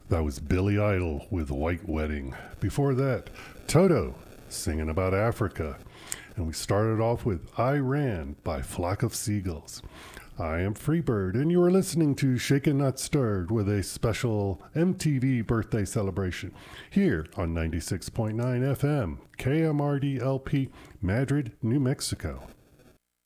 That was Billy Idol with White Wedding. Before that, Toto singing about Africa. And we started off with I Ran by Flock of Seagulls. I am Freebird, and you are listening to Shaken Not Stirred with a special MTV birthday celebration here on 96.9 FM, KMRD LP, Madrid, New Mexico.